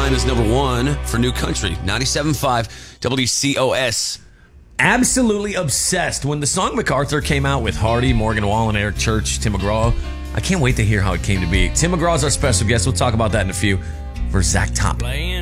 Line is number 1 for New Country. 97.5 WCOS. Absolutely obsessed. When the song MacArthur came out with Hardy, Morgan Wallen, Eric Church, Tim McGraw, I can't wait to hear how it came to be. Tim McGraw is our special guest. We'll talk about that in a few. For Zach Top.